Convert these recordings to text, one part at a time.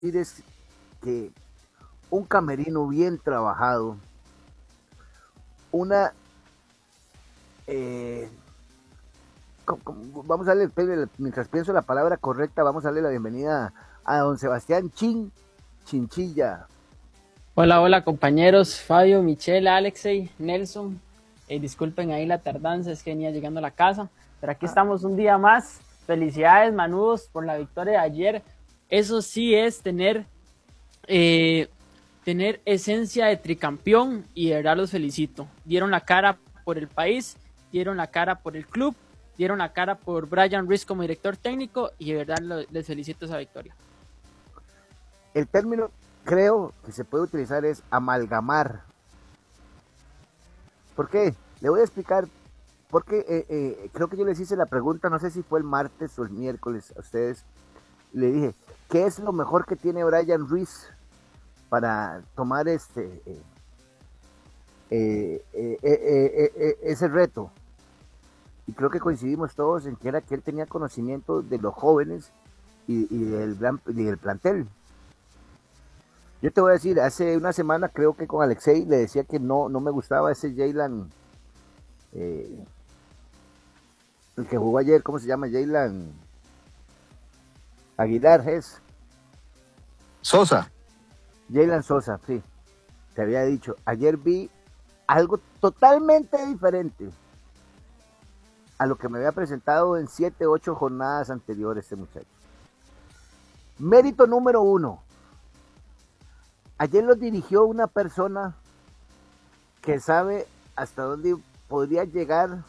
decir es que un camerino bien trabajado, una, eh, vamos a darle, mientras pienso la palabra correcta, vamos a darle la bienvenida a don Sebastián Chinchilla. Hola, hola compañeros, Fabio, Michelle, Alexei, Nelson. Disculpen ahí la tardanza, es que venía llegando a la casa, pero aquí estamos un día más. Felicidades, manudos, por la victoria de ayer. Eso sí es eh, tener esencia de tricampeón y de verdad los felicito. Dieron la cara por el país, dieron la cara por el club, dieron la cara por Brian Reese como director técnico y de verdad les felicito esa victoria. El término creo que se puede utilizar es amalgamar. ¿Por qué? Le voy a explicar. Porque creo que yo les hice la pregunta, no sé si fue el martes o el miércoles a ustedes. Le dije, ¿qué es lo mejor que tiene Brian Ruiz para tomar ese reto? Y creo que coincidimos todos en que era que él tenía conocimiento de los jóvenes y del plantel. Yo te voy a decir, hace una semana creo que con Alexei le decía que no me gustaba ese Jaylan, eh, el que jugó ayer, ¿cómo se llama? Jaylan Aguilar, es. Sosa. Jaylan Sosa, sí, te había dicho. Ayer vi algo totalmente diferente a lo que me había presentado en 7, 8 jornadas anteriores este muchacho. Mérito número 1. Ayer lo dirigió una persona que sabe hasta dónde podría llegar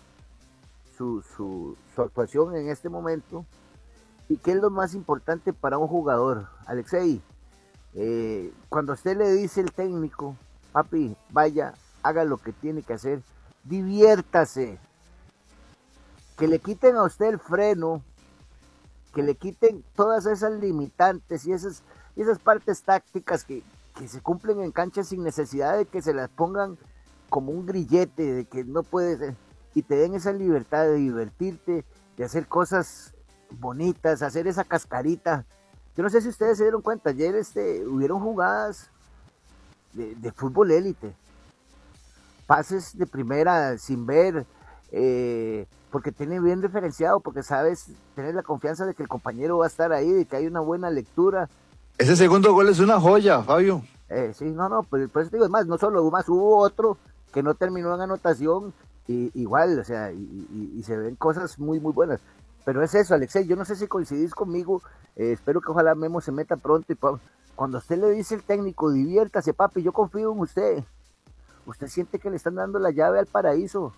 su actuación en este momento y qué es lo más importante para un jugador. Alexei, cuando usted le dice el técnico, papi, vaya, haga lo que tiene que hacer, diviértase, que le quiten a usted el freno, que le quiten todas esas limitantes y esas partes tácticas que se cumplen en cancha sin necesidad de que se las pongan como un grillete, de que no puede ser, y te den esa libertad de divertirte, de hacer cosas bonitas, hacer esa cascarita. Yo no sé si ustedes se dieron cuenta, ayer hubieron jugadas de fútbol élite, pases de primera sin ver, porque tiene bien referenciado, porque sabes, tener la confianza de que el compañero va a estar ahí, de que hay una buena lectura. Ese segundo gol es una joya, Fabio. Sí, no, pues por eso te digo, es más, no solo más, hubo otro que no terminó en anotación, y, igual, o sea, y se ven cosas muy, muy buenas. Pero es eso, Alexei, yo no sé si coincidís conmigo, espero que ojalá Memo se meta pronto, y cuando usted le dice al técnico, diviértase, papi, yo confío en usted siente que le están dando la llave al paraíso.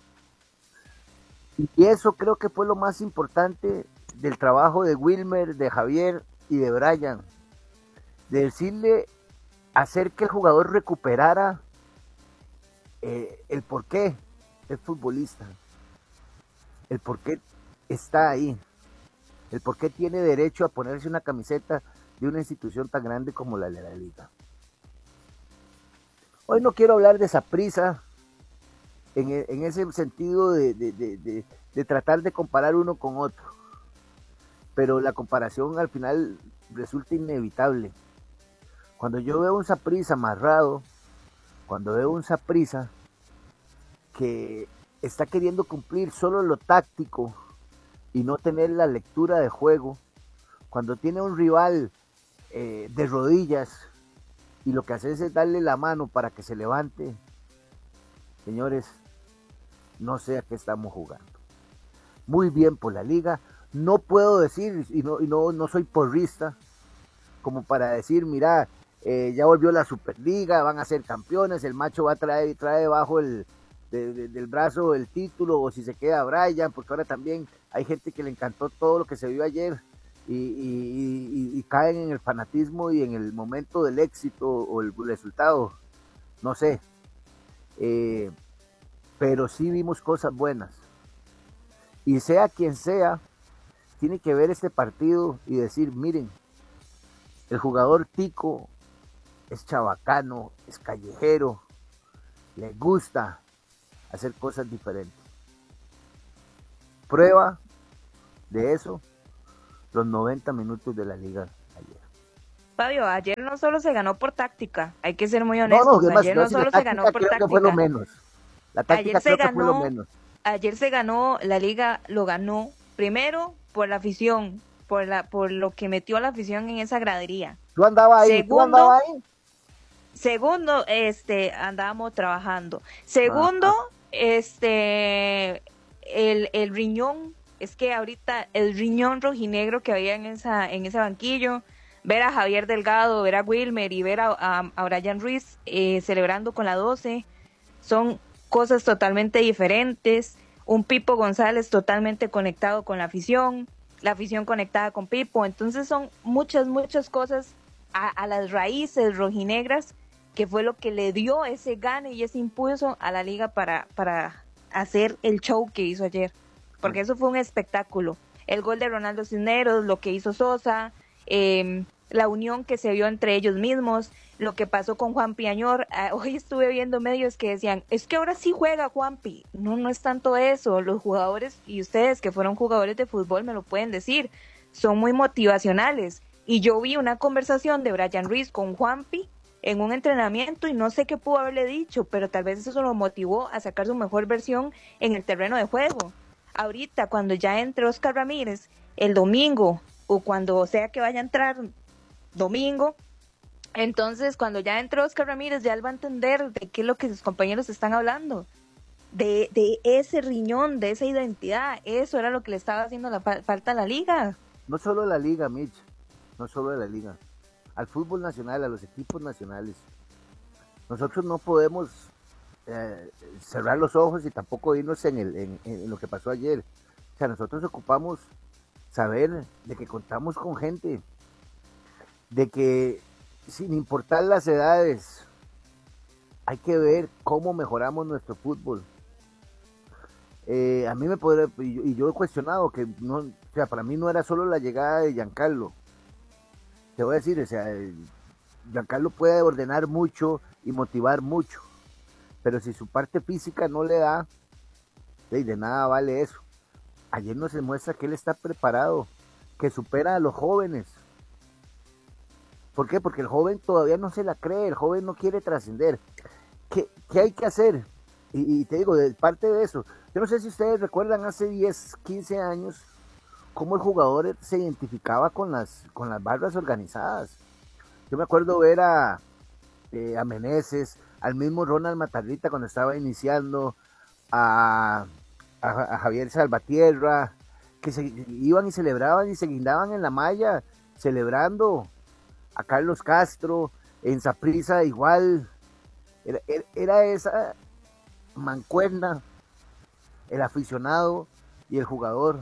Y eso creo que fue lo más importante del trabajo de Wilmer, de Javier y de Brian, de decirle, hacer que el jugador recuperara el por qué es futbolista, el por qué está ahí, el por qué tiene derecho a ponerse una camiseta de una institución tan grande como la de la Liga. Hoy no quiero hablar de Saprissa en ese sentido de tratar de comparar uno con otro, pero la comparación al final resulta inevitable. Cuando yo veo un Saprissa amarrado, cuando veo un Saprissa que está queriendo cumplir solo lo táctico y no tener la lectura de juego, cuando tiene un rival de rodillas y lo que hace es darle la mano para que se levante, señores, no sé a qué estamos jugando. Muy bien por la liga, no puedo decir, no soy porrista, como para decir, mira, ya volvió la Superliga, van a ser campeones, el macho va a trae bajo del brazo el título, o si se queda Brian, porque ahora también hay gente que le encantó todo lo que se vio ayer y caen en el fanatismo y en el momento del éxito o el resultado, no sé, eh, pero sí vimos cosas buenas. Y sea quien sea, tiene que ver este partido y decir, miren, el jugador tico es chabacano, es callejero, le gusta hacer cosas diferentes. Prueba de eso, los 90 minutos de la liga ayer. Fabio, ayer no solo se ganó por táctica, hay que ser muy No, honestos, además, ayer no solo se ganó por creo que fue lo táctica, menos. La táctica ayer se creo que fue lo ganó, menos. ayer se ganó, la liga lo ganó, primero por la afición, por lo que metió la afición en esa gradería. ¿Tú andabas ahí? Segundo, andábamos trabajando. Segundo, el riñón, es que ahorita el riñón rojinegro que había en ese banquillo, ver a Javier Delgado, ver a Wilmer y ver a Brian Ruiz celebrando con la 12, son cosas totalmente diferentes. Un Pipo González totalmente conectado con la afición conectada con Pipo, entonces son muchas cosas a las raíces rojinegras que fue lo que le dio ese gane y ese impulso a la liga para hacer el show que hizo ayer, porque eso fue un espectáculo. El gol de Ronaldo Cisneros, lo que hizo Sosa, la unión que se vio entre ellos mismos, lo que pasó con Juanpi Añor. Hoy estuve viendo medios que decían, es que ahora sí juega Juanpi. No es tanto eso. Los jugadores, y ustedes que fueron jugadores de fútbol me lo pueden decir, son muy motivacionales. Y yo vi una conversación de Brian Ruiz con Juanpi en un entrenamiento y no sé qué pudo haberle dicho, pero tal vez eso lo motivó a sacar su mejor versión en el terreno de juego. Ahorita, cuando ya entre Oscar Ramírez el domingo, o cuando sea que vaya a entrar domingo, entonces cuando ya entre Oscar Ramírez ya él va a entender de qué es lo que sus compañeros están hablando, de ese riñón, de esa identidad. Eso era lo que le estaba haciendo falta a la liga. No solo la liga, Mitch, no solo la liga, al fútbol nacional, a los equipos nacionales. Nosotros no podemos cerrar los ojos y tampoco irnos en lo que pasó ayer. O sea, nosotros ocupamos saber de que contamos con gente, de que sin importar las edades, hay que ver cómo mejoramos nuestro fútbol. A mí me podría, y yo he cuestionado que no, o sea, para mí no era solo la llegada de Giancarlo. Te voy a decir, o sea, Giancarlo puede ordenar mucho y motivar mucho, pero si su parte física no le da, de nada vale eso. Ayer nos demuestra que él está preparado, que supera a los jóvenes. ¿Por qué? Porque el joven todavía no se la cree, el joven no quiere trascender. ¿Qué hay que hacer? Y te digo, de parte de eso, yo no sé si ustedes recuerdan hace 10, 15 años, cómo el jugador se identificaba con las barras organizadas. Yo me acuerdo ver a Meneses, al mismo Ronald Matarrita cuando estaba iniciando, a Javier Salvatierra, que se iban y celebraban y se guindaban en la malla, celebrando, a Carlos Castro, en Saprissa igual, era esa mancuerna, el aficionado y el jugador.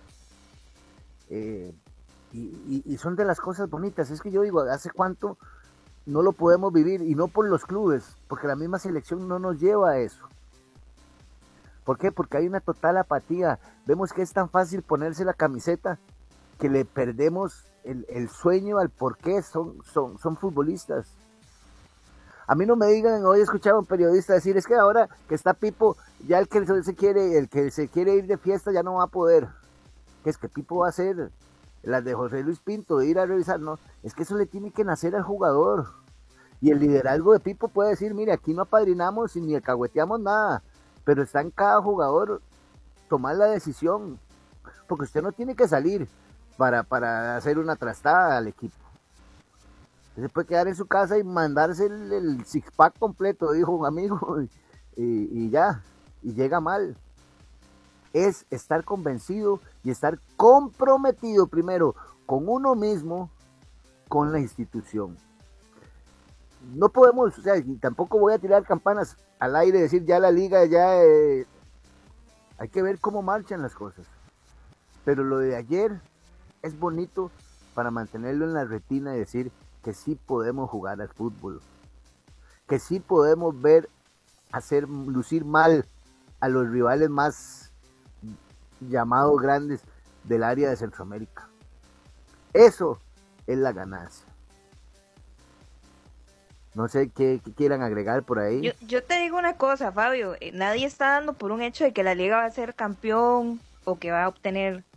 Y son de las cosas bonitas. Es que yo digo, ¿hace cuánto no lo podemos vivir? Y no por los clubes, porque la misma selección no nos lleva a eso. ¿Por qué? Porque hay una total apatía. Vemos que es tan fácil ponerse la camiseta que le perdemos el sueño al por qué son futbolistas. A mí no me digan, hoy escuchaba a un periodista decir, es que ahora que está Pipo, ya el que se quiere ir de fiesta ya no va a poder. ¿Qué es que Pipo va a hacer? Las de José Luis Pinto, de ir a revisar, no, es que eso le tiene que nacer al jugador. Y el liderazgo de Pipo puede decir, mire, aquí no apadrinamos ni alcahueteamos nada, pero está en cada jugador tomar la decisión, porque usted no tiene que salir para hacer una trastada al equipo. Usted se puede quedar en su casa y mandarse el six-pack completo, dijo un amigo, y ya, y llega mal. Es estar convencido y estar comprometido primero con uno mismo, con la institución. No podemos, o sea, y tampoco voy a tirar campanas al aire y decir ya la liga, hay que ver cómo marchan las cosas. Pero lo de ayer es bonito para mantenerlo en la retina y decir que sí podemos jugar al fútbol, que sí podemos hacer lucir mal a los rivales más llamados grandes del área de Centroamérica. Eso es la ganancia. No sé qué quieran agregar por ahí. Yo te digo una cosa, Fabio, nadie está dando por un hecho de que la liga va a ser campeón o que va a obtener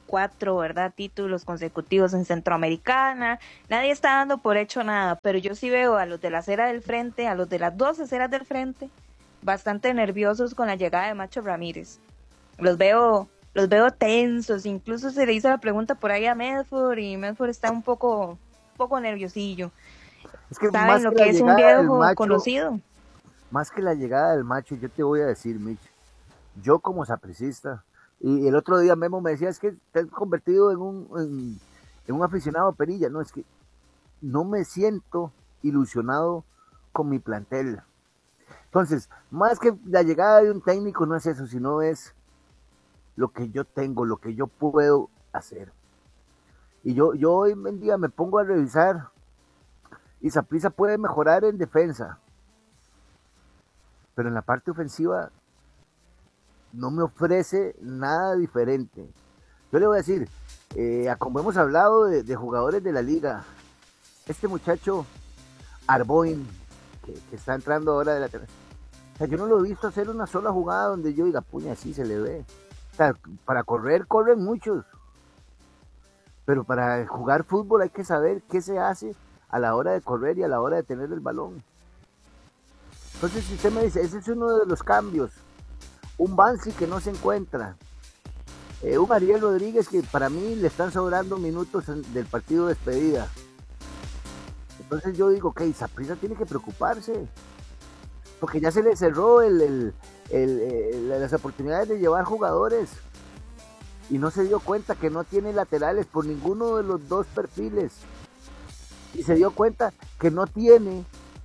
4, ¿verdad? Títulos consecutivos en Centroamericana. Nadie está dando por hecho nada, pero yo sí veo a los de la acera del frente, a los de las dos aceras del frente, bastante nerviosos con la llegada de Macho Ramírez. Los veo tensos, incluso se le hizo la pregunta por ahí a Medford y Medford está un poco nerviosillo. Es que ¿saben más lo que que la es un llegada del viejo Macho, conocido? más que la llegada del Macho, yo te voy a decir, Mitch, yo como sapricista, y el otro día Memo me decía, es que te has convertido en un aficionado a Perilla. No, es que no me siento ilusionado con mi plantel. Entonces, más que la llegada de un técnico no es eso, sino es lo que yo tengo, lo que yo puedo hacer. Y yo hoy en día me pongo a revisar y Saprissa puede mejorar en defensa, pero en la parte ofensiva no me ofrece nada diferente. Yo le voy a decir, como hemos hablado de jugadores de la liga, este muchacho Arboin, que está entrando ahora de la tercera, o sea, yo no lo he visto hacer una sola jugada donde yo diga, puña, así se le ve. O sea, para correr, corren muchos, pero para jugar fútbol hay que saber qué se hace a la hora de correr y a la hora de tener el balón. Entonces, si usted me dice, ese es uno de los cambios, un Bansi que no se encuentra, un Ariel Rodríguez que para mí le están sobrando minutos del partido de despedida. Entonces yo digo, ok, Saprissa tiene que preocuparse, porque ya se le cerró las oportunidades de llevar jugadores, y no se dio cuenta que no tiene laterales por ninguno de los dos perfiles, y se dio cuenta que no tiene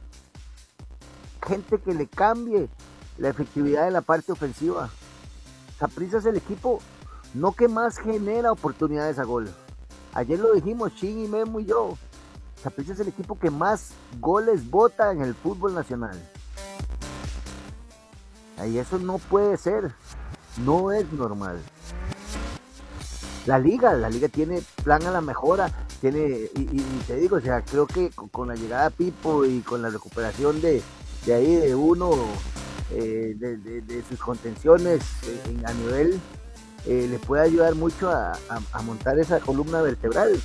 gente que le cambie la efectividad de la parte ofensiva. Saprissa es el equipo no que más genera oportunidades a gol. Ayer lo dijimos, Chin y Memo y yo. Saprissa es el equipo que más goles bota en el fútbol nacional. Y eso no puede ser, no es normal. La liga tiene plan a la mejora, y te digo, o sea, creo que con la llegada de Pipo y con la recuperación de ahí de uno de sus contenciones a nivel, le puede ayudar mucho a montar esa columna vertebral.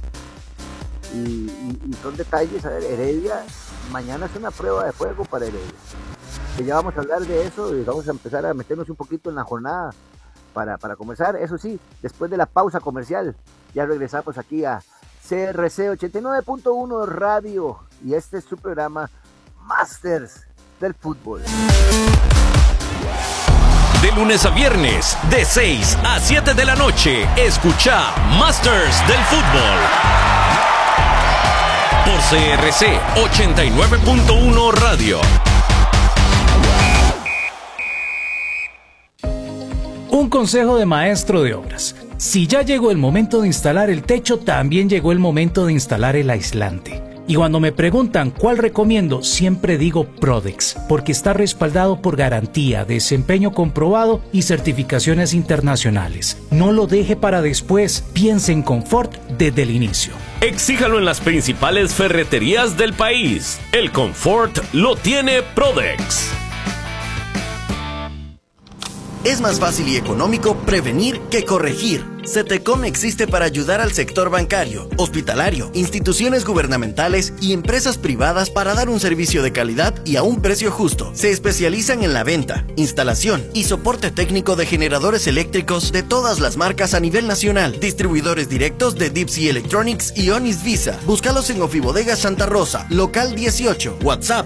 Y son detalles. A ver, Heredia mañana es una prueba de fuego para Heredia, que ya vamos a hablar de eso y vamos a empezar a meternos un poquito en la jornada para comenzar. Eso sí, después de la pausa comercial ya regresamos aquí a CRC 89.1 Radio, y este es su programa Masters del Fútbol. De lunes a viernes, de 6 a 7 de la noche, escucha Masters del Fútbol por CRC 89.1 Radio. Un consejo de maestro de obras. Si ya llegó el momento de instalar el techo, también llegó el momento de instalar el aislante. Y cuando me preguntan cuál recomiendo, siempre digo Prodex, porque está respaldado por garantía, desempeño comprobado y certificaciones internacionales. No lo deje para después, piense en confort desde el inicio. Exíjalo en las principales ferreterías del país. El confort lo tiene Prodex. Es más fácil y económico prevenir que corregir. CETECOM existe para ayudar al sector bancario, hospitalario, instituciones gubernamentales y empresas privadas para dar un servicio de calidad y a un precio justo. Se especializan en la venta, instalación y soporte técnico de generadores eléctricos de todas las marcas a nivel nacional. Distribuidores directos de Deep Sea Electronics y Onis Visa. Búscalos en Ofibodega Santa Rosa, local 18, WhatsApp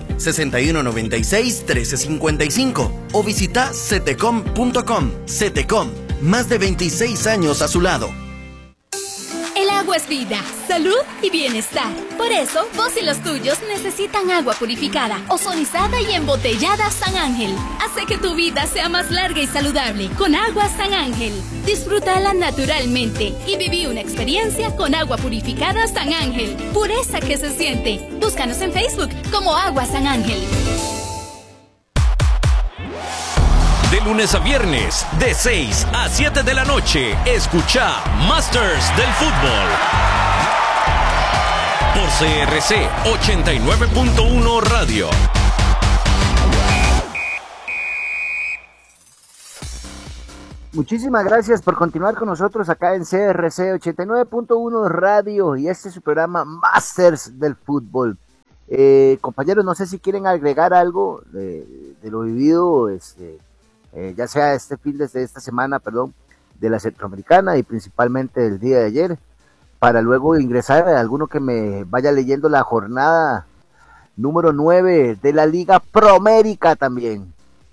6196-1355 o visita cetecom.com. CETECOM, más de 26 años a su lado. El agua es vida, salud y bienestar. Por eso, vos y los tuyos necesitan agua purificada, ozonizada y embotellada San Ángel. Hace que tu vida sea más larga y saludable con agua San Ángel. Disfrútala naturalmente y viví una experiencia con agua purificada San Ángel. Pureza que se siente. Búscanos en Facebook como Agua San Ángel. De lunes a viernes, de 6 a 7 de la noche, escucha Masters del Fútbol por CRC 89.1 Radio. Muchísimas gracias por continuar con nosotros acá en CRC 89.1 Radio y este es su programa Masters del Fútbol. Compañeros, no sé si quieren agregar algo de lo vivido, ya sea este fin de esta semana, de la Centroamericana y principalmente del día de ayer, para luego ingresar a alguno que me vaya leyendo la jornada número 9 de la Liga Promérica también.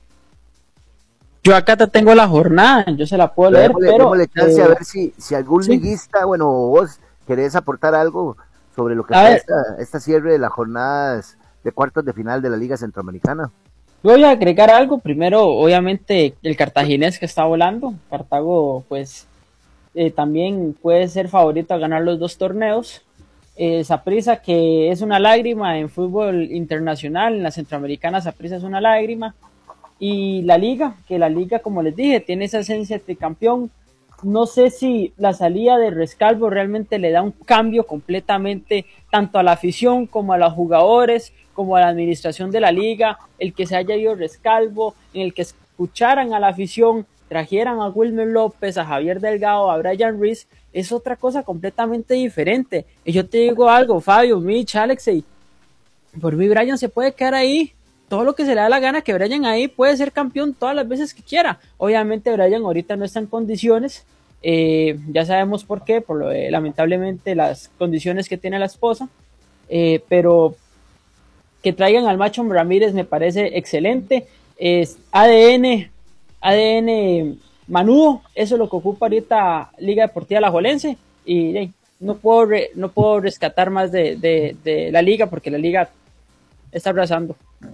Yo acá te tengo la jornada, yo se la puedo leer, pero... Démosle chance a ver si algún liguista, vos querés aportar algo sobre lo que fue esta cierre de las jornadas de cuartos de final de la Liga Centroamericana. Voy a agregar algo, primero, obviamente, el cartaginés que está volando, Cartago, pues, también puede ser favorito a ganar los 2 torneos, Saprissa, que es una lágrima en fútbol internacional, en la Centroamericana Saprissa es una lágrima, y la Liga, como les dije, tiene esa esencia de campeón. No sé si la salida de Rescalvo realmente le da un cambio completamente tanto a la afición como a los jugadores, como a la administración de la liga, el que se haya ido Rescalvo, en el que escucharan a la afición, trajeran a Wilmer López, a Javier Delgado, a Brian Ruiz, es otra cosa completamente diferente. Y yo te digo algo, Fabio, Mitch, Alexei, por mí Brian se puede quedar ahí, todo lo que se le da la gana, que Brian ahí puede ser campeón todas las veces que quiera. Obviamente Brian ahorita no está en condiciones, ya sabemos por qué, por lo de, lamentablemente, las condiciones que tiene la esposa, pero que traigan al Macho Ramírez me parece excelente. Es ADN manudo, eso es lo que ocupa ahorita Liga Deportiva Alajuelense, y no puedo rescatar más de la liga, porque la liga está arrasando.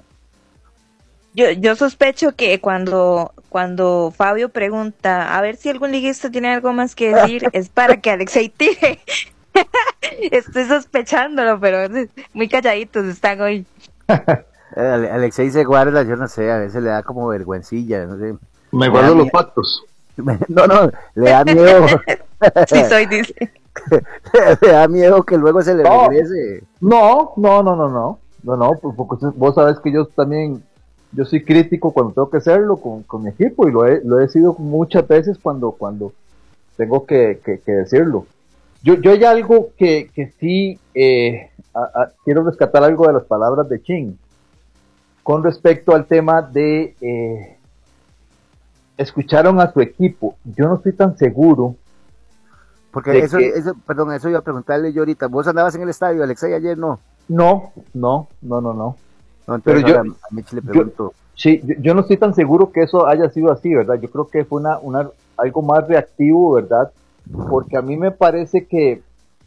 Yo sospecho que cuando Fabio pregunta a ver si algún liguista tiene algo más que decir, es para que Alexei tire. Estoy sospechándolo, pero muy calladitos están hoy. Alexei se guarda, yo no sé, a veces le da como vergüencilla, no sé. Me guardo los pactos. No, le da miedo. Sí soy, dice. Le da miedo que luego se le regrese. No, porque vos sabés que yo soy crítico cuando tengo que serlo con mi equipo, y lo he sido muchas veces cuando tengo que decirlo. Yo hay algo que sí quiero rescatar algo de las palabras de Chin con respecto al tema de escucharon a su equipo. Yo no estoy tan seguro. Porque eso iba a preguntarle yo ahorita. ¿Vos andabas en el estadio, Alexei, ayer? No. No. Pero yo, a Mitch le pregunto. Yo no estoy tan seguro que eso haya sido así, ¿verdad? Yo creo que fue algo más reactivo, ¿verdad? Porque a mí me parece que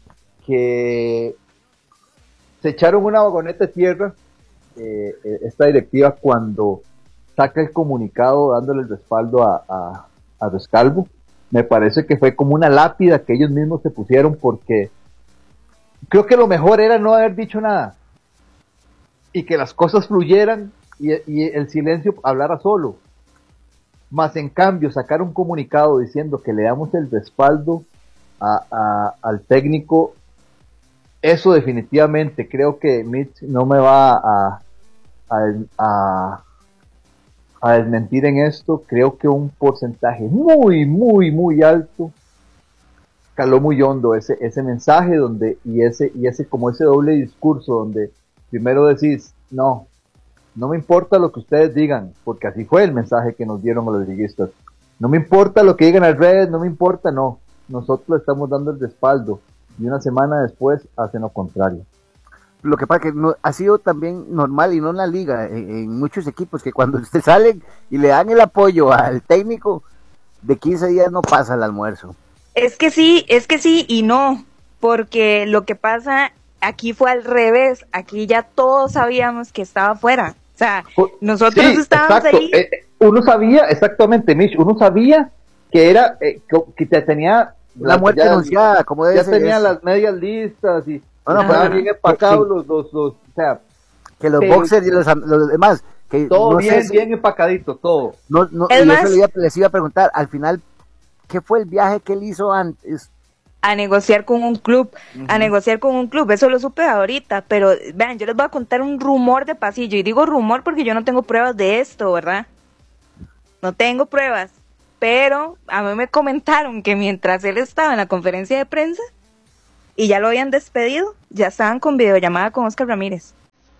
se echaron una vagoneta de tierra esta directiva cuando saca el comunicado dándole el respaldo a Rescalvo. Me parece que fue como una lápida que ellos mismos se pusieron, porque creo que lo mejor era no haber dicho nada y que las cosas fluyeran y el silencio hablara solo. Más en cambio sacar un comunicado diciendo que le damos el respaldo al técnico, eso definitivamente creo que Mitch no me va a desmentir en esto. Creo que un porcentaje muy, muy, muy alto caló muy hondo ese mensaje y ese como ese doble discurso donde primero decís, no me importa lo que ustedes digan, porque así fue el mensaje que nos dieron a los liguistas. No me importa lo que digan en las redes, no me importa, no. Nosotros le estamos dando el respaldo, y una semana después hacen lo contrario. Lo que pasa es que ha sido también normal, y no en la liga, en muchos equipos, que cuando ustedes salen y le dan el apoyo al técnico, de 15 días no pasa el almuerzo. Es que sí y no, porque lo que pasa aquí fue al revés. Aquí ya todos sabíamos que estaba fuera. O sea, nosotros estábamos ahí. Uno sabía, exactamente, Mitch, uno sabía que era, que tenía la muerte anunciada, como debe ser. Ya tenía las medias listas y estaban bien empacados los o sea, que los boxers y los demás, que todo bien empacadito, todo. Les iba a preguntar, al final, ¿qué fue el viaje que él hizo antes? A negociar con un club, eso lo supe ahorita, pero vean, yo les voy a contar un rumor de pasillo, y digo rumor porque yo no tengo pruebas de esto, ¿verdad? No tengo pruebas, pero a mí me comentaron que mientras él estaba en la conferencia de prensa y ya lo habían despedido, ya estaban con videollamada con Oscar Ramírez.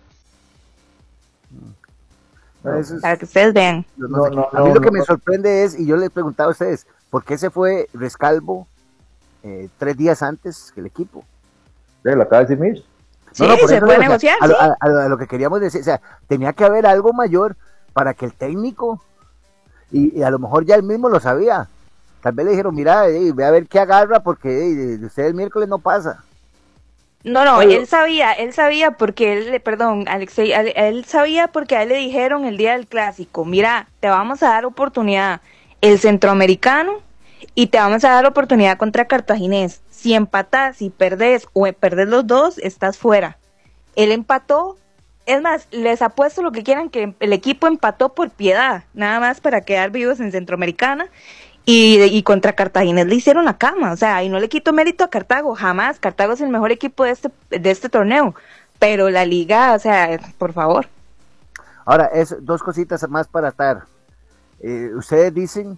Para que ustedes vean. A mí lo que me sorprende es, y yo les preguntaba a ustedes, ¿por qué se fue Rescalvo 3 días antes que el equipo? Lo acaba de decir Mitch. Sí, se puede negociar. A lo que queríamos decir, o sea, tenía que haber algo mayor para que el técnico, y a lo mejor ya él mismo lo sabía, tal vez le dijeron, mira, ve a ver qué agarra, porque de usted el miércoles no pasa. No, él sabía porque Alexei, él sabía porque a él le dijeron el día del clásico, mira, te vamos a dar oportunidad el centroamericano y te vamos a dar oportunidad contra Cartaginés. Si empatás, si perdés o perdés los dos, estás fuera. Él empató, es más, les apuesto lo que quieran que el equipo empató por piedad, nada más para quedar vivos en Centroamericana. Y contra Cartaginés le hicieron la cama, o sea, y no le quito mérito a Cartago, jamás. Cartago es el mejor equipo de este torneo, pero la liga, o sea, por favor. Ahora, dos cositas más para estar. Ustedes dicen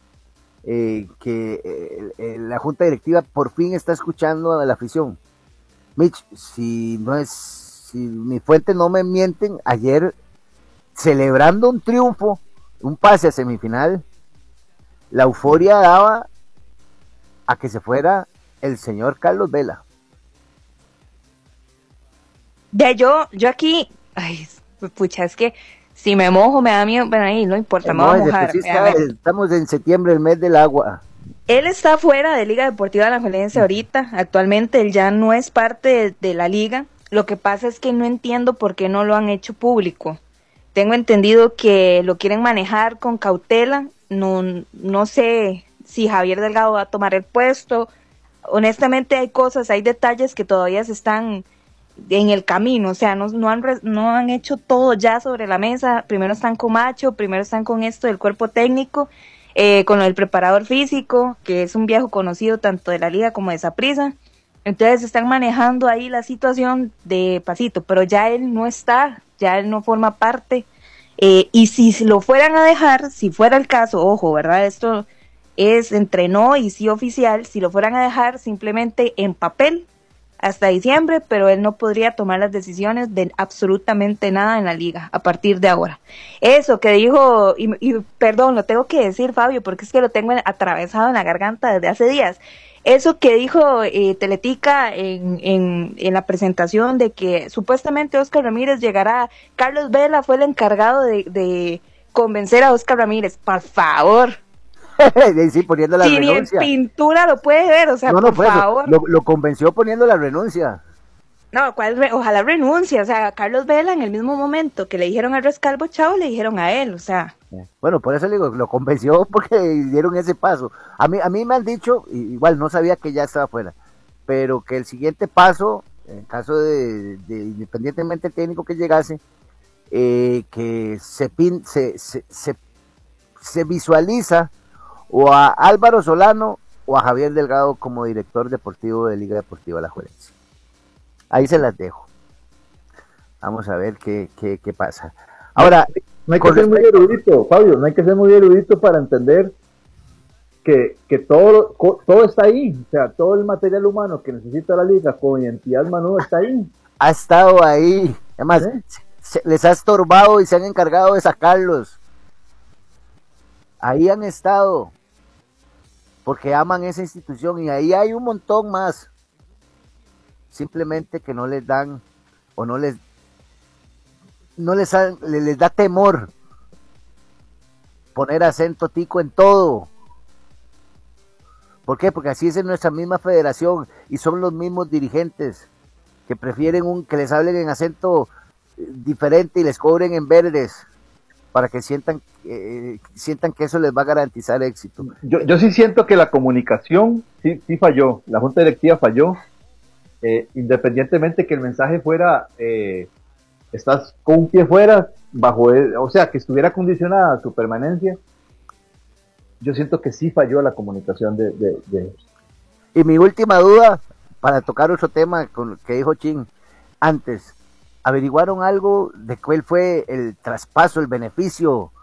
que la junta directiva por fin está escuchando a la afición. Mitch, si mi fuentes no me mienten, ayer celebrando un triunfo, un pase a semifinal, la euforia daba a que se fuera el señor Carlos Vela. Yo aquí, ay, pucha, es que si me mojo me da miedo, pero ahí no importa, me voy a mojar. Estamos en septiembre, el mes del agua. Él está fuera de Liga Deportiva Alajuelense ahorita, actualmente él ya no es parte de la liga. Lo que pasa es que no entiendo por qué no lo han hecho público. Tengo entendido que lo quieren manejar con cautela. No sé si Javier Delgado va a tomar el puesto. Honestamente hay detalles que todavía se están en el camino, o sea, no han hecho todo ya sobre la mesa. Primero están con Macho, primero están con esto del cuerpo técnico, con lo del preparador físico, que es un viejo conocido tanto de la liga como de Saprissa. Entonces están manejando ahí la situación de pasito, pero ya él no está, ya él no forma parte. Y si lo fueran a dejar, si fuera el caso, ojo, ¿verdad? Esto es entre no y sí oficial, si lo fueran a dejar simplemente en papel hasta diciembre, pero él no podría tomar las decisiones de absolutamente nada en la liga a partir de ahora. Eso que dijo, y perdón, lo tengo que decir, Fabio, porque es que lo tengo atravesado en la garganta desde hace días. Eso que dijo Teletica en la presentación de que supuestamente Oscar Ramírez llegará, Carlos Vela fue el encargado de convencer a Oscar Ramírez, por favor. Sí, poniendo la renuncia. Si ni en pintura lo puede ver, o sea, por favor. Lo convenció poniendo la renuncia. No, ojalá renuncia, o sea, Carlos Vela en el mismo momento que le dijeron a Rescalvo chao, le dijeron a él, o sea. Bueno, por eso le digo, lo convenció porque dieron ese paso. A mí me han dicho, igual no sabía que ya estaba fuera, pero que el siguiente paso, en caso de independientemente del técnico que llegase, que se visualiza o a Álvaro Solano o a Javier Delgado como director deportivo de Liga Deportiva Alajuelense. Ahí se las dejo. Vamos a ver qué pasa. Ahora, no hay que ser muy erudito, Fabio, no hay que ser muy erudito para entender que todo está ahí, o sea, todo el material humano que necesita la liga con identidad Manu está ahí. Ha estado ahí, además, les ha estorbado y se han encargado de sacarlos. Ahí han estado, porque aman esa institución y ahí hay un montón más. Simplemente que no les dan o les da temor poner acento tico en todo. ¿Por qué? Porque así es en nuestra misma federación y son los mismos dirigentes que prefieren que les hablen en acento diferente y les cobren en verdes para que sientan que eso les va a garantizar éxito. Yo sí siento que la comunicación sí falló, la junta directiva falló, independientemente que el mensaje fuera estás con un pie fuera, o sea, que estuviera condicionada su permanencia. Yo siento que sí falló la comunicación de... Y mi última duda, para tocar otro tema con que dijo Chin antes, ¿averiguaron algo de cuál fue el traspaso, el beneficio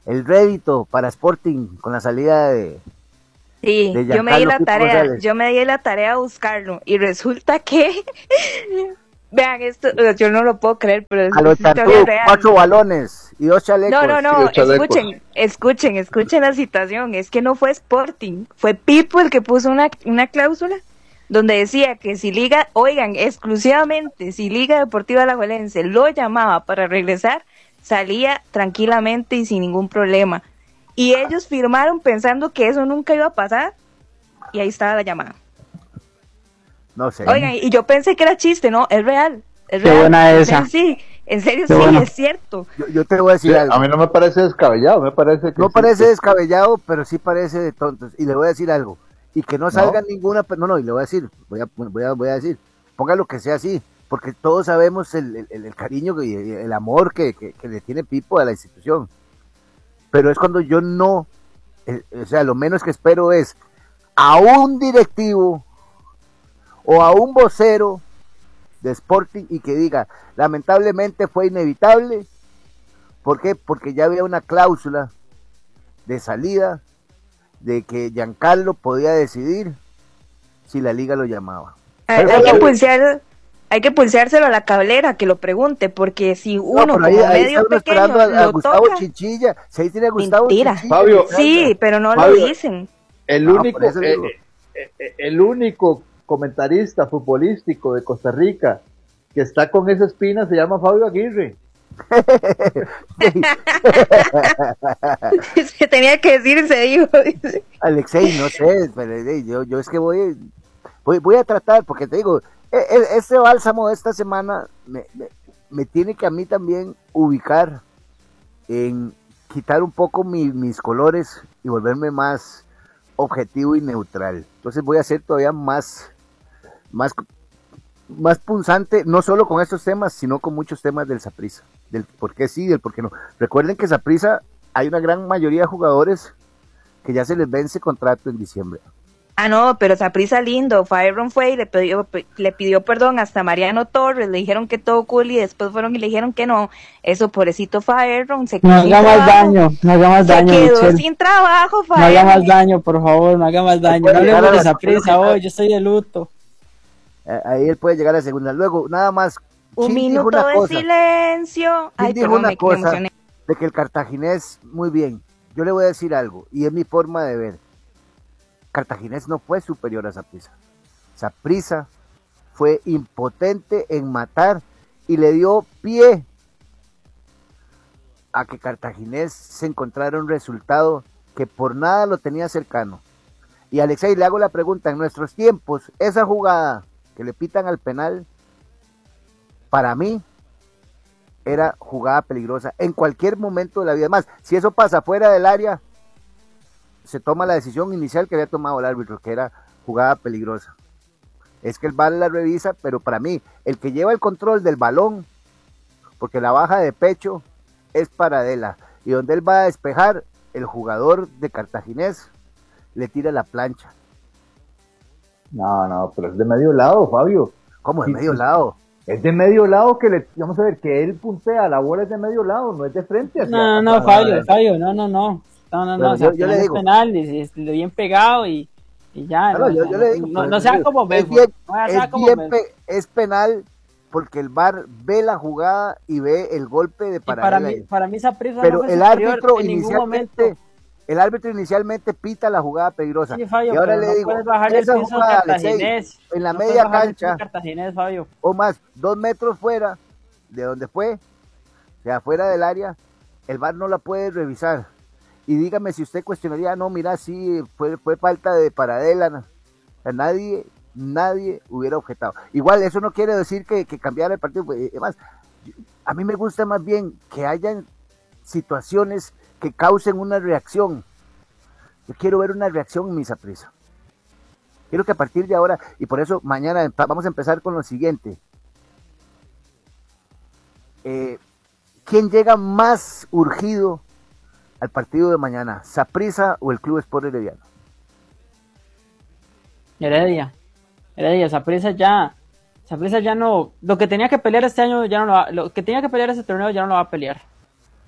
el rédito para Sporting con la salida de... Sí, yo me di la tarea a buscarlo y resulta que, vean esto, yo no lo puedo creer, pero a los Tantú, 4 balones y 2 chalecos. No, escuchen la situación, es que no fue Sporting, fue Pipo el que puso una cláusula donde decía que si Liga, oigan, exclusivamente, si Liga Deportiva Alajuelense lo llamaba para regresar, salía tranquilamente y sin ningún problema. Y ellos firmaron pensando que eso nunca iba a pasar. Y ahí estaba la llamada. No sé. Oigan, y yo pensé que era chiste, ¿no? Es real. Es Qué real. buena esa. En serio, Qué sí, buena. es cierto. Yo te voy a decir algo. A mí no me parece descabellado, me parece que... No parece descabellado, pero sí parece de tontos. Y le voy a decir algo. Y que no salga ninguna... No, y le voy a decir, voy a decir, ponga lo que sea así. Porque todos sabemos el cariño y el amor que le tiene Pipo a la institución. Pero es cuando yo no, o sea, lo menos que espero es a un directivo o a un vocero de Sporting y que diga, lamentablemente fue inevitable. ¿Por qué? Porque ya había una cláusula de salida de que Giancarlo podía decidir si la liga lo llamaba. Hay que pulseárselo a la cablera, que lo pregunte, porque si uno como medio pequeño a lo Gustavo toca, Chinchilla, se ahí tiene a Gustavo mentira. Chinchilla. Fabio, sí, pero no Fabio, lo dicen. El único comentarista futbolístico de Costa Rica que está con esa espina se llama Fabio Aguirre. Se tenía que decir, se dijo. Alexei, no sé, pero yo es que voy a tratar, porque te digo, este bálsamo de esta semana me tiene que a mí también ubicar en quitar un poco mis colores y volverme más objetivo y neutral. Entonces voy a ser todavía más punzante, no solo con estos temas, sino con muchos temas del Saprissa, del por qué sí, del por qué no. Recuerden que Saprissa hay una gran mayoría de jugadores que ya se les vence contrato en diciembre. Ah, no, pero Saprissa lindo, Firebrand fue y le pidió perdón hasta Mariano Torres, le dijeron que todo cool y después fueron y le dijeron que no. Eso, pobrecito Firebrand, se quedó sin trabajo. No haga más daño, se quedó Michelle. sin trabajo, No haga Firebrand. más daño, por favor, no haga más daño. No hablemos de Saprissa hoy, yo estoy de luto. Ahí él puede llegar a segunda. Luego, nada más. Un minuto de silencio. Ay, dijo perdón, una me cosa emocioné. de que el cartaginés, muy bien. Yo le voy a decir algo, y es mi forma de ver. Cartaginés no fue superior a Saprissa. Saprissa fue impotente en matar y le dio pie a que Cartaginés se encontrara un resultado que por nada lo tenía cercano. Y Alexei, le hago la pregunta, en nuestros tiempos, esa jugada que le pitan al penal, para mí, era jugada peligrosa en cualquier momento de la vida. Más, si eso pasa fuera del área, se toma la decisión inicial que había tomado el árbitro, que era jugada peligrosa. Es que el VAR la revisa, pero para mí, el que lleva el control del balón, porque la baja de pecho es Paradela, y donde él va a despejar, el jugador de Cartaginés le tira la plancha. No, pero es de medio lado, Fabio. ¿Cómo de medio lado? Es de medio lado vamos a ver, que él puntea, la bola es de medio lado, no es de frente. No, Fabio, no. No, yo le digo. Es penal, lo bien pegado y ya. Yo le digo. No sea como Bebo. Es penal porque el VAR ve la jugada y ve el golpe de Paradela. Para mí Saprissa pero no fue el superior árbitro en ningún momento. El árbitro inicialmente pita la jugada peligrosa. Sí, Fabio, y ahora pero le no digo, puedes bajarle esa el piso jugada, al Cartaginés. en la No media puedes bajarle el piso cancha, al Cartaginés, Fabio. o más, 2 metros fuera de donde fue, o sea, fuera del área, el VAR no la puede revisar. Y dígame si usted cuestionaría, no, mira, sí, fue falta de Paradela. O sea, nadie hubiera objetado. Igual, eso no quiere decir que cambiara el partido. Además, a mí me gusta más bien que hayan situaciones que causen una reacción. Yo quiero ver una reacción en mi Saprissa. Quiero que a partir de ahora, y por eso mañana vamos a empezar con lo siguiente. ¿Quién llega más urgido al partido de mañana? ¿Saprissa o el Club Sport Herediano? Heredia, Saprissa ya no, lo que tenía que pelear este año ya no lo va, lo que tenía que pelear este torneo ya no lo va a pelear.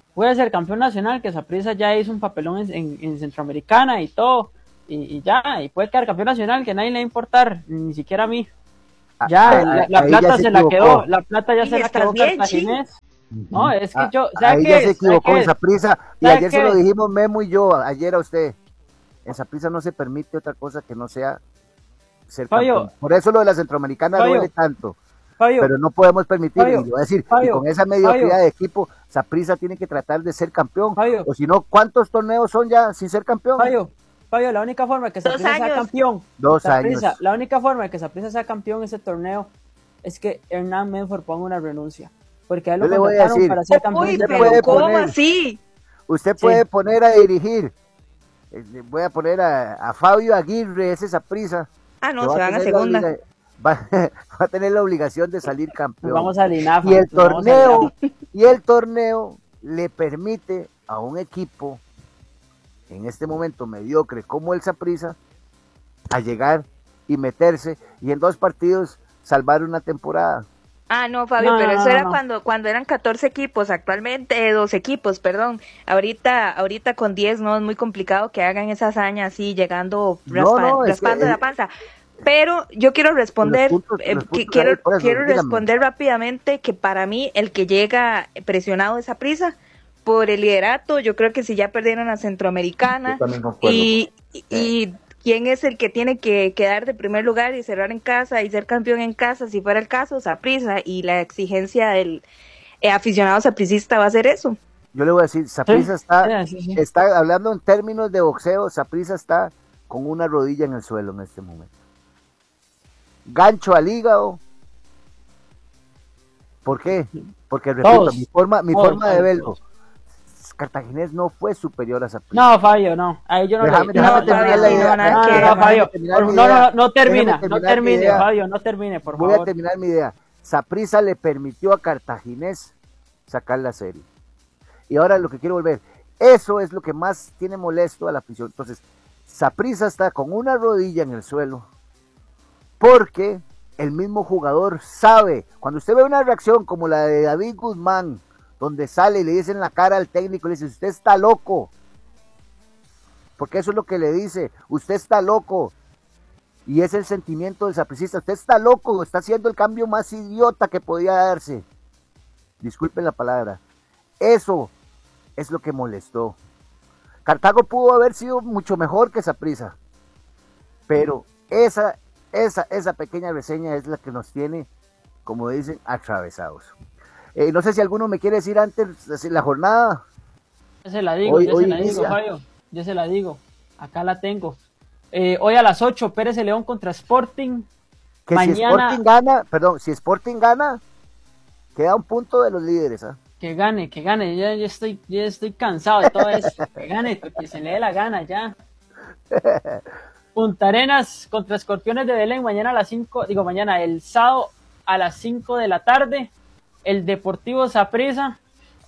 puede ser campeón nacional, que Saprissa ya hizo un papelón en Centroamericana y todo, y ya, y puede quedar campeón nacional, que a nadie le va a importar, ni siquiera a mí. Ya, la plata se la quedó, la plata ya se la quedó Cartaginés. No, es que yo, ahí ya se equivocó en Saprissa, y ayer se lo dijimos Memo y yo, ayer a usted, en Saprissa no se permite otra cosa que no sea ser campeón. Por eso lo de la Centroamericana duele tanto. Pero no podemos permitir, y lo voy a decir, y con esa mediocridad de equipo, Saprissa tiene que tratar de ser campeón, o si no, ¿cuántos torneos son ya sin ser campeón? Fabio, la única forma de que Saprissa sea campeón, 2 años. La única forma de que Saprissa sea campeón en ese torneo es que Hernán Medford ponga una renuncia, porque a él lo contrataron para ser campeón. Uy, pero ¿cómo así? Usted puede poner a dirigir, voy a poner a Fabio Aguirre, ese Saprissa. No, se van a segunda. Va a tener la obligación de salir campeón. Vamos a Linafa, y el torneo le permite a un equipo en este momento mediocre como el Saprissa a llegar y meterse y en 2 partidos salvar una temporada. No, Fabio, pero eso era cuando eran 14 equipos, actualmente 12 equipos, perdón. Ahorita con 10 no es muy complicado que hagan esa hazaña así, llegando raspando la panza. Pero yo quiero responder, quiero responder rápidamente que para mí el que llega presionado es Saprissa por el liderato. Yo creo que si ya perdieron la Centroamericana y quién es el que tiene que quedar de primer lugar y cerrar en casa y ser campeón en casa, si fuera el caso, Saprissa, y la exigencia del aficionado sapricista va a ser eso. Yo le voy a decir, Saprissa está hablando en términos de boxeo, Saprissa está con una rodilla en el suelo en este momento. Gancho al hígado. ¿Por qué? Porque repito, mi forma de verlo, Cartaginés no fue superior a Saprissa. No, Fabio, no. Ahí yo no déjame terminar la idea. No termine, Fabio, no termine, por favor. Voy a terminar mi idea. Saprissa le permitió a Cartaginés sacar la serie. Y ahora lo que quiero volver, eso es lo que más tiene molesto a la afición. Entonces, Saprissa está con una rodilla en el suelo, porque el mismo jugador sabe, cuando usted ve una reacción como la de David Guzmán, donde sale y le dice en la cara al técnico, le dice, usted está loco, porque eso es lo que le dice, usted está loco, y es el sentimiento del sapricista, usted está loco, está haciendo el cambio más idiota que podía darse, disculpen la palabra, eso es lo que molestó. Cartago pudo haber sido mucho mejor que Saprissa, pero esa pequeña reseña es la que nos tiene, como dicen, atravesados. No sé si alguno me quiere decir antes de la jornada. Yo se la digo, Fabio. Yo se la digo. Acá la tengo. Hoy a las 8, Pérez de León contra Sporting. Que mañana... si Sporting gana, queda un punto de los líderes. Que gane. Ya estoy cansado de todo eso. Que gane, que se le dé la gana ya. Punta Arenas contra Escorpiones de Belén, el sábado a las 5 de la tarde. El Deportivo Saprissa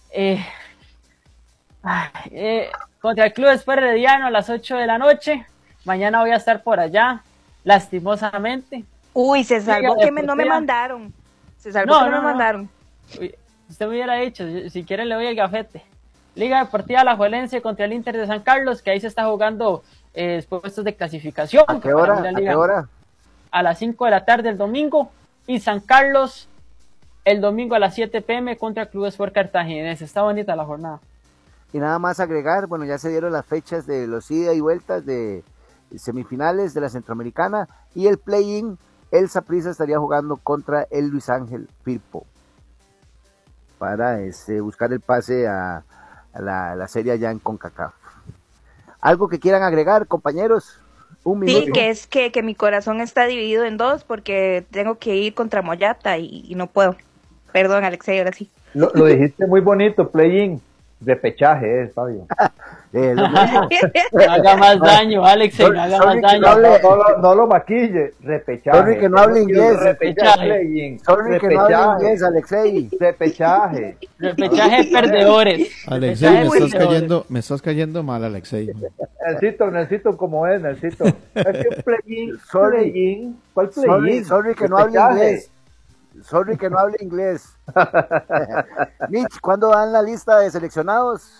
contra el Club Sport Herediano a las 8 de la noche. Mañana voy a estar por allá, lastimosamente. Uy, se salvó que no me mandaron. Me mandaron. Uy, usted me hubiera dicho, si quiere le doy el gafete. Liga Deportiva Alajuelense contra el Inter de San Carlos, que ahí se está jugando puestos de clasificación. ¿A qué hora? A las 5 de la tarde el domingo. Y San Carlos el domingo a las 7 p.m. contra Club Sport Cartaginés. Está bonita la jornada. Y nada más agregar, bueno, ya se dieron las fechas de los ida y vueltas de semifinales de la Centroamericana y el play-in. El Saprissa estaría jugando contra el Luis Ángel Firpo para buscar el pase a la serie allá en CONCACAF. ¿Algo que quieran agregar, compañeros? Un minuto. Sí, que es que mi corazón está dividido en 2 porque tengo que ir contra Moyata y no puedo. Perdón, Alexei, ahora sí. Lo dijiste muy bonito, play-in. Repechaje, Fabio. No haga más daño, Alexei, no haga más daño. No lo maquille, repechaje. Sorry que no hable inglés. Repechaje. Sorry que no hable inglés, Alexei. Repechaje. Repechaje perdedores. Alexei, me estás cayendo mal, Alexei. Necesito como es, necesito. Es que play-in. ¿Cuál play-in? Sorry que no hable inglés. sorry que no hable inglés. Mitch, ¿cuándo dan la lista de seleccionados?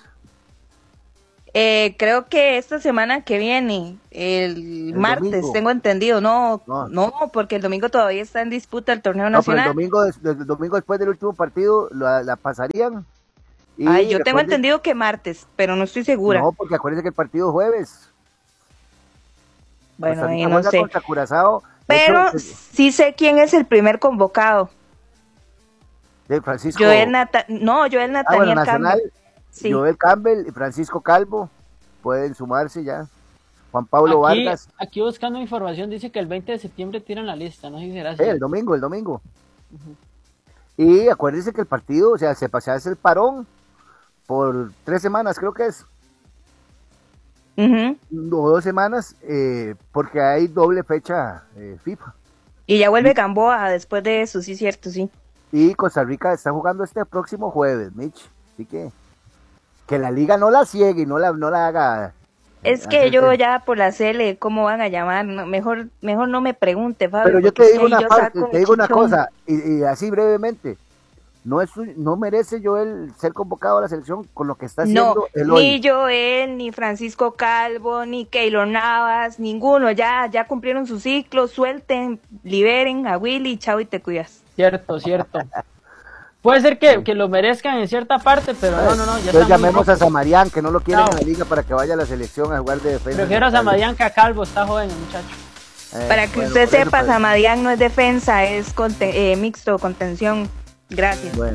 Creo que esta semana que viene, el martes, domingo. Tengo entendido. No, porque el domingo todavía está en disputa el torneo nacional. Pero el domingo después del último partido la pasarían. Yo tengo entendido que martes, pero no estoy segura. No, porque acuérdense que el partido es jueves. Bueno, ahí no sé. Curazao, pero sí sé quién es el primer convocado. De Francisco. Joel Nathaniel Campbell. Sí. Joel Campbell y Francisco Calvo pueden sumarse ya. Juan Pablo Vargas. Aquí buscando información dice que el 20 de septiembre tiran la lista, no sé si será así. El domingo. Uh-huh. Y acuérdense que el partido, o sea, se hace el parón por 3 semanas, creo que es. Uh-huh. O 2 semanas, porque hay doble fecha FIFA. Y ya vuelve Gamboa después de eso, sí, cierto, sí. Y Costa Rica está jugando este próximo jueves, Mitch. Así que la liga no la ciegue y no la haga. Es que yo ya por la CL, ¿cómo van a llamar? No, mejor no me pregunte, Fabio. Pero yo te digo una cosa, y así brevemente. No merece Joel ser convocado a la selección con lo que está haciendo el hoy. Ni Joel, ni Francisco Calvo, ni Keylor Navas, ninguno. Ya cumplieron su ciclo, suelten, liberen a Willy, chao y te cuidas. Cierto. Puede ser que lo merezcan en cierta parte, pero no. Ya entonces llamemos a Samarián, que no lo quieren en la liga para que vaya a la selección a jugar de defensa. Prefiero a Samarián que a Calvo, está joven el muchacho. Para que usted sepa, Samarián no es defensa, es mixto, contención. Gracias. Bueno.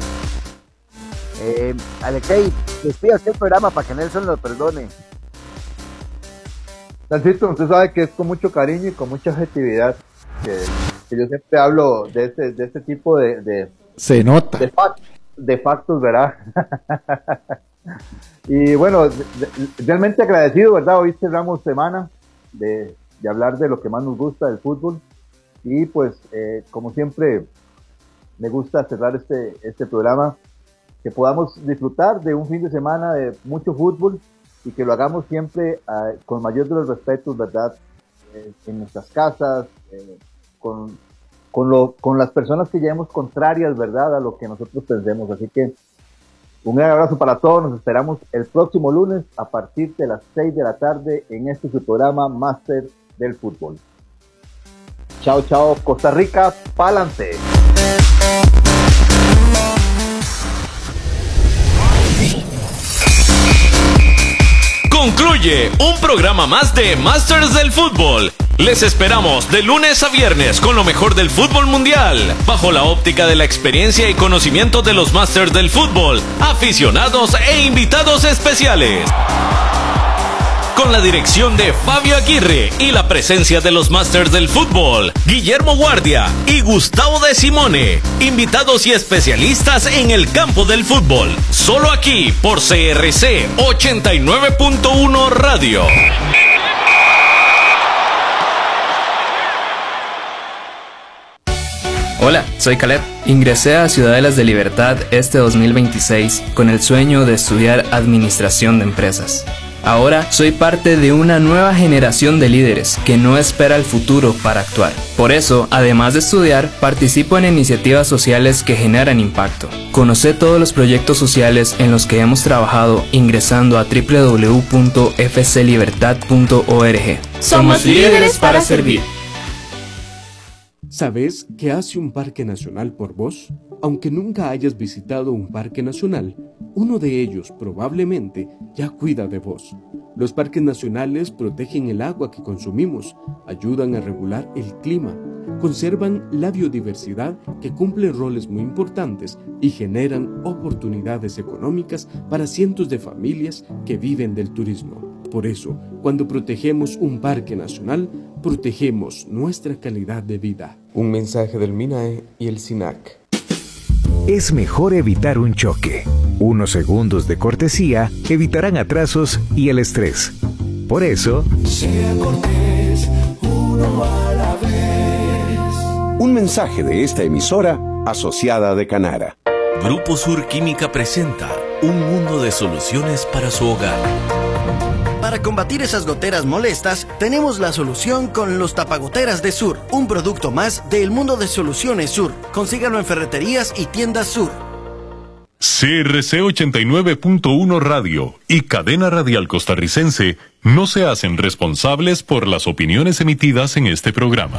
Alexei, despida usted el programa para que Nelson lo perdone. Nancito, usted sabe que es con mucho cariño y con mucha objetividad que yo siempre hablo de este tipo de se nota. De factos, ¿verdad? Y bueno, realmente agradecido, ¿verdad? Hoy cerramos semana de hablar de lo que más nos gusta del fútbol. Y pues, como siempre, me gusta cerrar este programa, que podamos disfrutar de un fin de semana de mucho fútbol y que lo hagamos siempre con mayor de los respetos, ¿verdad? En nuestras casas, con las personas que llevemos contrarias, ¿verdad?, a lo que nosotros pensemos. Así que un gran abrazo para todos. Nos esperamos el próximo lunes a partir de las 6 de la tarde en su programa Máster del Fútbol. Chao, Costa Rica, pa'lante. Concluye un programa más de Masters del Fútbol. Les esperamos de lunes a viernes con lo mejor del fútbol mundial, bajo la óptica de la experiencia y conocimiento de los Masters del Fútbol, aficionados e invitados especiales. Con la dirección de Fabio Aguirre y la presencia de los Masters del Fútbol, Guillermo Guardia y Gustavo de Simone, invitados y especialistas en el campo del fútbol, solo aquí por CRC 89.1 Radio. Hola, soy Caleb. Ingresé a Ciudadelas de Libertad este 2026 con el sueño de estudiar Administración de Empresas. Ahora soy parte de una nueva generación de líderes que no espera el futuro para actuar. Por eso, además de estudiar, participo en iniciativas sociales que generan impacto. Conoce todos los proyectos sociales en los que hemos trabajado ingresando a www.fclibertad.org. Somos líderes para servir. ¿Sabes qué hace un parque nacional por vos? Aunque nunca hayas visitado un parque nacional, uno de ellos probablemente ya cuida de vos. Los parques nacionales protegen el agua que consumimos, ayudan a regular el clima, conservan la biodiversidad que cumple roles muy importantes y generan oportunidades económicas para cientos de familias que viven del turismo. Por eso, cuando protegemos un parque nacional, protegemos nuestra calidad de vida. Un mensaje del MINAE y el SINAC. Es mejor evitar un choque. Unos segundos de cortesía evitarán atrasos y el estrés. Por eso, sea cortés, uno a la vez. Un mensaje de esta emisora asociada de Canara. Grupo Sur Química presenta un mundo de soluciones para su hogar. Para combatir esas goteras molestas, tenemos la solución con los tapagoteras de Sur, un producto más del mundo de soluciones Sur. Consígalo en ferreterías y tiendas Sur. CRC 89.1 Radio y Cadena Radial Costarricense no se hacen responsables por las opiniones emitidas en este programa.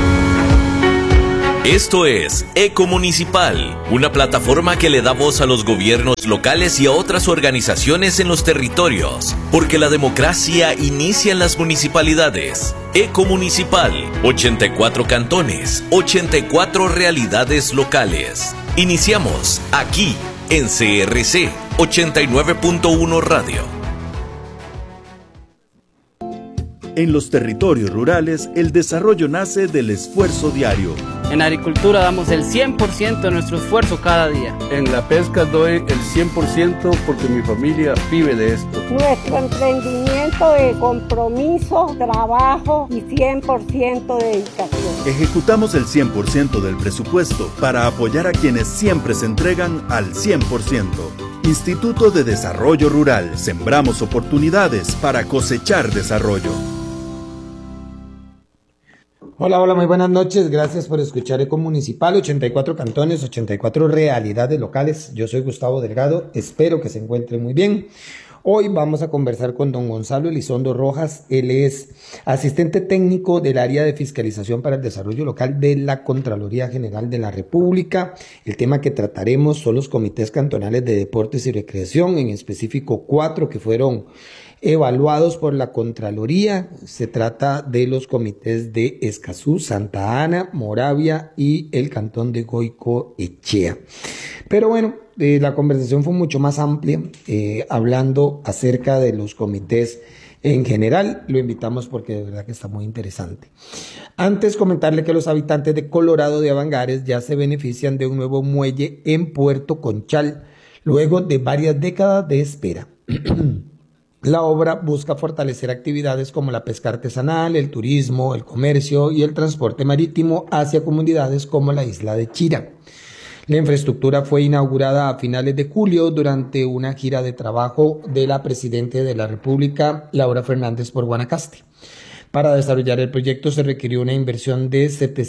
Esto es Ecomunicipal, una plataforma que le da voz a los gobiernos locales y a otras organizaciones en los territorios, porque la democracia inicia en las municipalidades. Ecomunicipal, 84 cantones, 84 realidades locales. Iniciamos aquí en CRC 89.1 Radio. En los territorios rurales, el desarrollo nace del esfuerzo diario. En agricultura damos el 100% de nuestro esfuerzo cada día. En la pesca doy el 100% porque mi familia vive de esto. Nuestro emprendimiento de compromiso, trabajo y 100% de dedicación. Ejecutamos el 100% del presupuesto para apoyar a quienes siempre se entregan al 100%. Instituto de Desarrollo Rural. Sembramos oportunidades para cosechar desarrollo. Hola, muy buenas noches. Gracias por escuchar Ecomunicipal, 84 cantones, 84 realidades locales. Yo soy Gustavo Delgado. Espero que se encuentren muy bien. Hoy vamos a conversar con don Gonzalo Elizondo Rojas. Él es asistente técnico del área de fiscalización para el desarrollo local de la Contraloría General de la República. El tema que trataremos son los comités cantonales de deportes y recreación, en específico 4 que fueron evaluados por la Contraloría. Se trata de los comités de Escazú, Santa Ana, Moravia y el cantón de Goicoechea. Pero bueno, la conversación fue mucho más amplia, hablando acerca de los comités en general. Lo invitamos porque de verdad que está muy interesante. Antes, comentarle que los habitantes de Colorado de Avangares ya se benefician de un nuevo muelle en Puerto Conchal, luego de varias décadas de espera. La obra busca fortalecer actividades como la pesca artesanal, el turismo, el comercio y el transporte marítimo hacia comunidades como la isla de Chira. La infraestructura fue inaugurada a finales de julio durante una gira de trabajo de la Presidenta de la República, Laura Fernández, por Guanacaste. Para desarrollar el proyecto se requirió una inversión de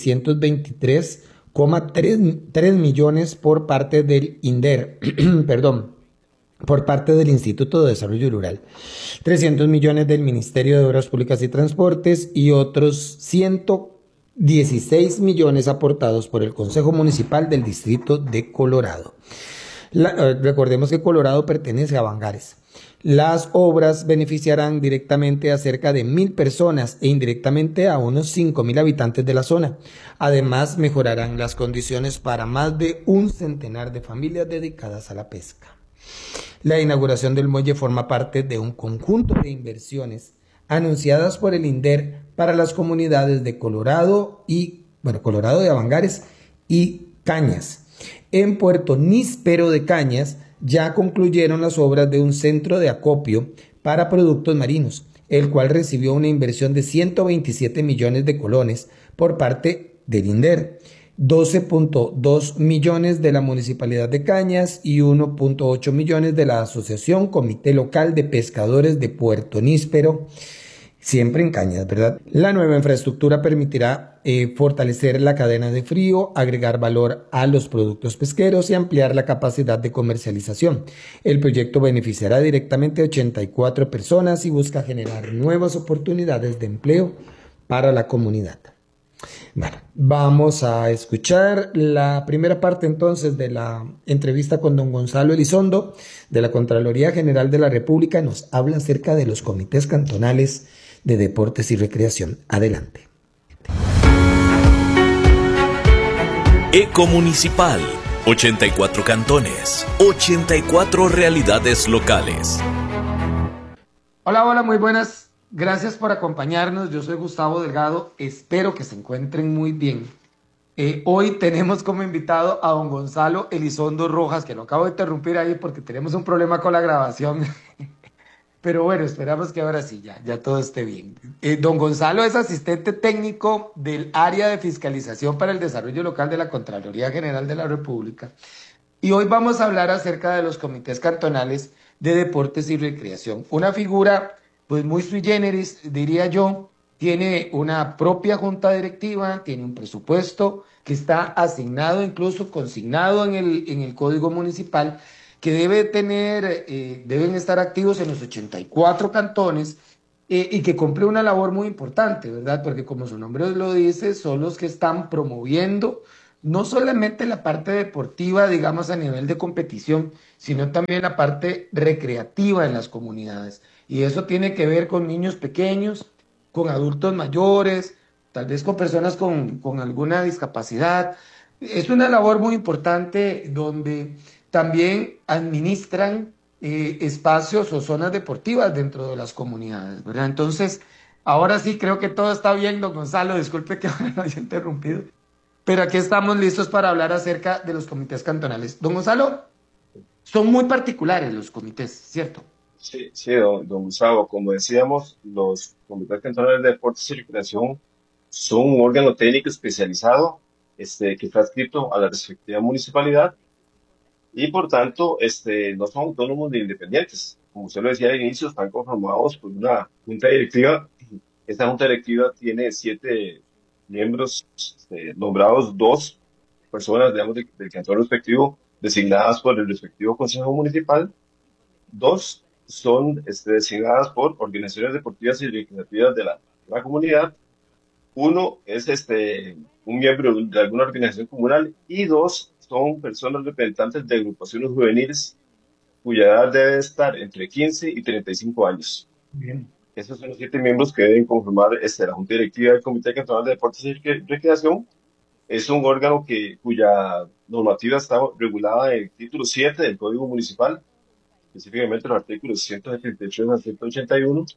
723,3 millones por parte del INDER, por parte del Instituto de Desarrollo Rural, 300 millones del Ministerio de Obras Públicas y Transportes y otros 116 millones aportados por el Consejo Municipal del Distrito de Colorado. Recordemos que Colorado pertenece a Avangares. Las obras beneficiarán directamente a cerca de 1,000 personas e indirectamente a unos 5,000 habitantes de la zona. Además, mejorarán las condiciones para más de un centenar de familias dedicadas a la pesca. La inauguración del muelle forma parte de un conjunto de inversiones anunciadas por el INDER para las comunidades de Colorado de Avangares y Cañas. En Puerto Níspero de Cañas ya concluyeron las obras de un centro de acopio para productos marinos, el cual recibió una inversión de 127 millones de colones por parte del INDER. 12.2 millones de la Municipalidad de Cañas y 1.8 millones de la Asociación Comité Local de Pescadores de Puerto Níspero, siempre en Cañas, ¿verdad? La nueva infraestructura permitirá fortalecer la cadena de frío, agregar valor a los productos pesqueros y ampliar la capacidad de comercialización. El proyecto beneficiará directamente a 84 personas y busca generar nuevas oportunidades de empleo para la comunidad. Bueno, vamos a escuchar la primera parte entonces de la entrevista con don Gonzalo Elizondo de la Contraloría General de la República. Nos habla acerca de los comités cantonales de deportes y recreación. Adelante. Ecomunicipal, 84 cantones, 84 realidades locales. Hola, muy buenas. Gracias por acompañarnos. Yo soy Gustavo Delgado. Espero que se encuentren muy bien. Hoy tenemos como invitado a don Gonzalo Elizondo Rojas, que lo acabo de interrumpir ahí porque tenemos un problema con la grabación. Pero bueno, esperamos que ahora sí, ya todo esté bien. Don Gonzalo es asistente técnico del área de fiscalización para el desarrollo local de la Contraloría General de la República. Y hoy vamos a hablar acerca de los comités cantonales de deportes y recreación. Una figura pues muy sui generis, diría yo. Tiene una propia junta directiva, tiene un presupuesto que está asignado, incluso consignado en el Código Municipal, que deben estar activos en los 84 cantones y que cumple una labor muy importante, ¿verdad? Porque como su nombre lo dice, son los que están promoviendo no solamente la parte deportiva, digamos, a nivel de competición, sino también la parte recreativa en las comunidades. Y eso tiene que ver con niños pequeños, con adultos mayores, tal vez con personas con alguna discapacidad. Es una labor muy importante donde también administran espacios o zonas deportivas dentro de las comunidades, ¿verdad? Entonces, ahora sí creo que todo está bien, don Gonzalo, disculpe que ahora lo haya interrumpido, pero aquí estamos listos para hablar acerca de los comités cantonales. Don Gonzalo, son muy particulares los comités, ¿cierto? Sí, don Gustavo, como decíamos, los comités cantonales de deportes y recreación son un órgano técnico especializado que está adscrito a la respectiva municipalidad y por tanto no son autónomos ni independientes. Como usted lo decía al inicio, están conformados por una junta directiva. Esta junta directiva tiene 7 miembros nombrados, 2 personas, digamos, del cantón respectivo, designadas por el respectivo consejo municipal. 2 son designadas por organizaciones deportivas y recreativas de la comunidad. 1 es un miembro de alguna organización comunal y 2 son personas representantes de agrupaciones juveniles cuya edad debe estar entre 15 y 35 años. Bien. Esos son los 7 miembros que deben conformar la Junta Directiva del Comité Cantonal de Deportes y Recreación. Es un órgano cuya normativa está regulada en el título 7 del Código Municipal, específicamente los artículos 173 a 181.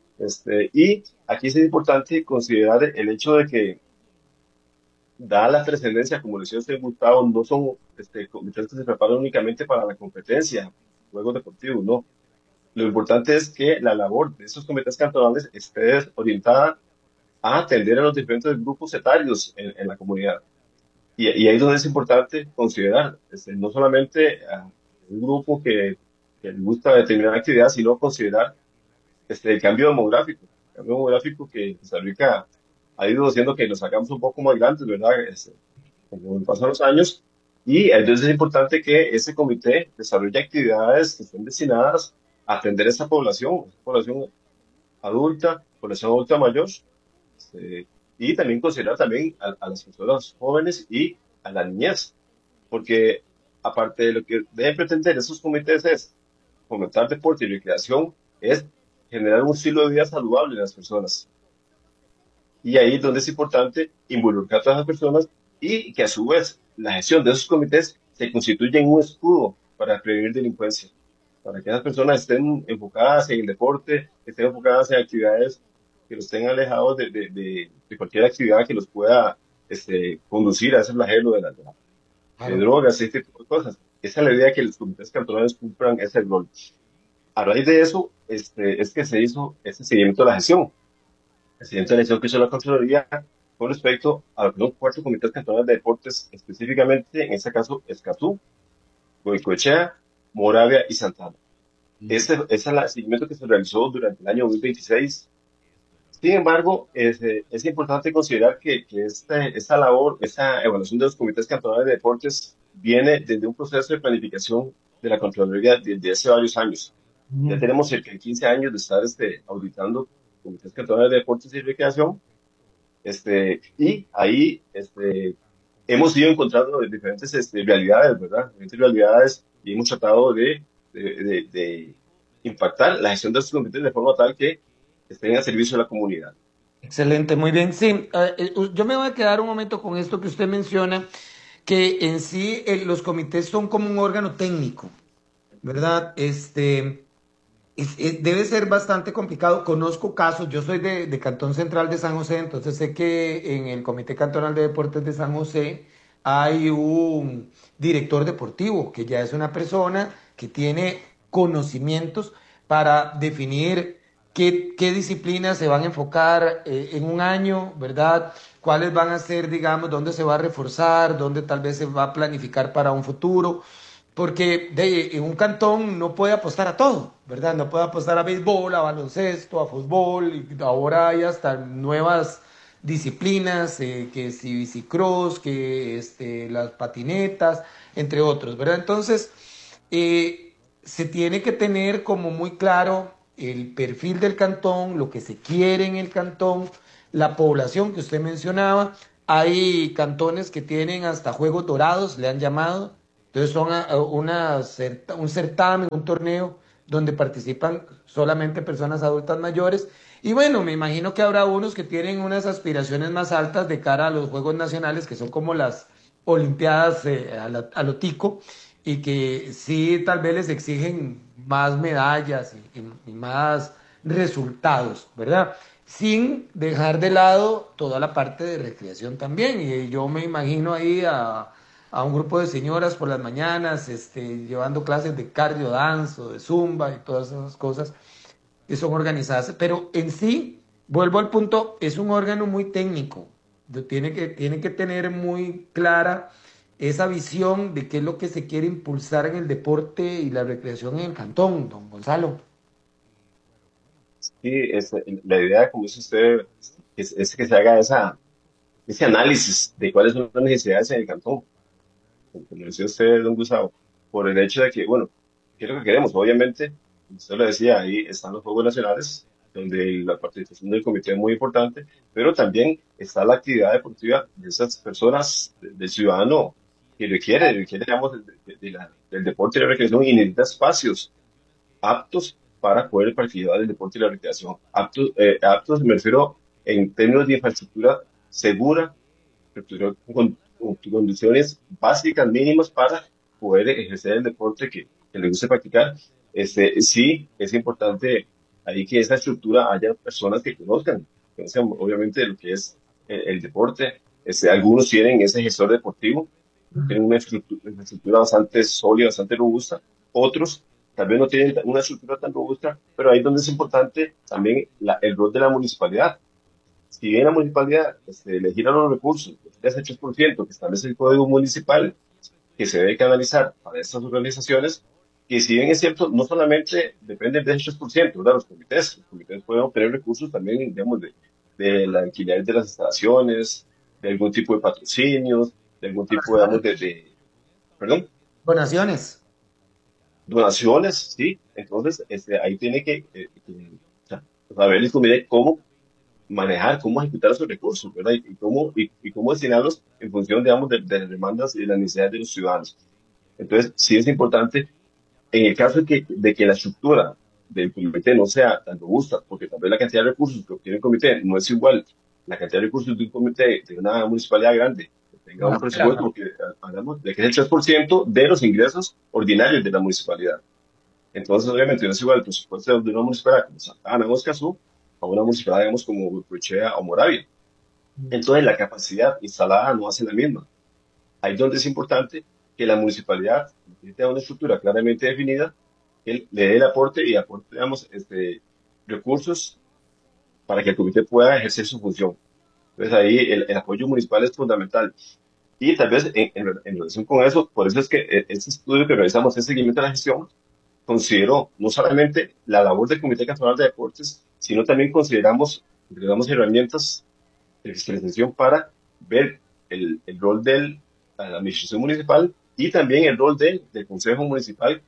Y aquí es importante considerar el hecho de que, dada la trascendencia, como decía usted, Gustavo, no son comités que se preparan únicamente para la competencia, juegos deportivos, no. Lo importante es que la labor de esos comités cantonales esté orientada a atender a los diferentes grupos etarios en la comunidad. Y ahí es donde es importante considerar no solamente a un grupo que le gusta determinada actividad, sino considerar el cambio demográfico. El cambio demográfico que Costa Rica ha ido haciendo que nos hagamos un poco más grandes, ¿verdad? Como pasan los años. Y entonces es importante que ese comité desarrolle actividades que estén destinadas a atender a esa población adulta, población adulta mayor, y también considerar también a las personas jóvenes y a la niñez. Porque aparte de lo que deben pretender esos comités es fomentar deporte y recreación, es generar un estilo de vida saludable en las personas. Y ahí es donde es importante involucrar a todas las personas y que a su vez la gestión de esos comités se constituya en un escudo para prevenir delincuencia, para que esas personas estén enfocadas en el deporte, estén enfocadas en actividades que los tengan alejados de cualquier actividad que los pueda conducir a ese flagelo de drogas, ese tipo de cosas. Esa es la idea, que los comités cantonales cumplan ese rol. A raíz de eso es que se hizo este seguimiento de la gestión. El seguimiento de la gestión que hizo la Contraloría con respecto a los 4 comités cantonales de deportes, específicamente, en este caso, Escazú, Goicoechea, Moravia y Santana. Ese es el seguimiento que se realizó durante el año 2026. Sin embargo, es importante considerar que esta labor, esta evaluación de los comités cantonales de deportes viene desde un proceso de planificación de la Contraloría desde hace varios años. Ya tenemos cerca de 15 años de estar auditando comités cantonales de deportes y recreación, y ahí hemos ido encontrando diferentes realidades, ¿verdad? Diferentes realidades, y hemos tratado de impactar la gestión de estos comités de forma tal que estén a servicio de la comunidad. Excelente, muy bien. Sí, yo me voy a quedar un momento con esto que usted menciona, que en sí los comités son como un órgano técnico, ¿verdad? Debe ser bastante complicado. Conozco casos, yo soy de Cantón Central de San José, entonces sé que en el Comité Cantonal de Deportes de San José hay un director deportivo, que ya es una persona que tiene conocimientos para definir qué disciplinas se van a enfocar en un año, ¿verdad? Cuáles van a ser, digamos, dónde se va a reforzar, dónde tal vez se va a planificar para un futuro. porque un cantón no puede apostar a todo, ¿verdad? No puede apostar a béisbol, a baloncesto, a fútbol, y ahora hay hasta nuevas disciplinas, que si bicicross, que las patinetas, entre otros, ¿verdad? Entonces, se tiene que tener como muy claro el perfil del cantón, lo que se quiere en el cantón, la población que usted mencionaba. Hay cantones que tienen hasta juegos dorados, le han llamado. Entonces son un certamen, un torneo donde participan solamente personas adultas mayores. Y bueno, me imagino que habrá unos que tienen unas aspiraciones más altas de cara a los Juegos Nacionales, que son como las Olimpiadas a lo tico, y que sí tal vez les exigen más medallas y más resultados, ¿verdad? Sin dejar de lado toda la parte de recreación también. Y yo me imagino ahí a un grupo de señoras por las mañanas, llevando clases de cardio dance o de zumba y todas esas cosas que son organizadas. Pero en sí, vuelvo al punto, es un órgano muy técnico. Tiene que tener muy clara esa visión de qué es lo que se quiere impulsar en el deporte y la recreación en el cantón, don Gonzalo. Sí, la idea, como dice usted, es que se haga ese análisis de cuáles son las necesidades en el cantón. Como decía usted, don Gustavo, por el hecho de que, bueno, ¿qué es lo que queremos? Obviamente, usted lo decía, ahí están los Juegos Nacionales, donde la participación del comité es muy importante, pero también está la actividad deportiva de esas personas, del ciudadano que requiere digamos, del deporte y la recreación, y necesita espacios aptos para poder participar del deporte y la recreación. Aptos me refiero en términos de infraestructura segura, con condiciones básicas mínimas para poder ejercer el deporte que le guste practicar. Sí, es importante ahí que esa estructura haya personas que conozcan obviamente lo que es el deporte. Algunos tienen ese gestor deportivo, tienen una estructura bastante sólida, bastante robusta. Otros tal vez no tienen una estructura tan robusta, pero ahí es donde es importante también el rol de la municipalidad. Si bien la municipalidad le gira los recursos, ese 3% que establece el Código Municipal, que se debe canalizar para estas organizaciones, que si bien es cierto, no solamente dependen de ese 3%, ¿verdad? Los comités pueden obtener recursos también, digamos, de la alquiler de las instalaciones, de algún tipo de patrocinios, de algún tipo, digamos, ¿perdón? Donaciones, sí. Entonces, ahí tiene que saber el comité cómo manejar, cómo ejecutar esos recursos, ¿verdad? Y cómo destinarlos en función, digamos, de las demandas y las necesidades de los ciudadanos. Entonces, sí es importante, en el caso de que la estructura del comité no sea tan robusta, porque tal vez la cantidad de recursos que obtiene el comité no es igual la cantidad de recursos de un comité de una municipalidad grande, que tenga un presupuesto que hablamos de que es el 3% de los ingresos ordinarios de la municipalidad. Entonces, obviamente, no es igual el presupuesto de una municipalidad como Santa Ana o Escazú a una municipalidad, digamos, como Urruchea o Moravia. Entonces, la capacidad instalada no hace la misma. Ahí es donde es importante que la municipalidad tenga una estructura claramente definida, que le dé el aporte digamos, recursos para que el comité pueda ejercer su función. Entonces, ahí el apoyo municipal es fundamental. Y tal vez en relación con eso, por eso es que este estudio que realizamos en seguimiento a la gestión consideró no solamente la labor del Comité Cantonal de Deportes, sino también consideramos herramientas de fiscalización para ver el rol de la administración municipal y también el rol del Consejo Municipal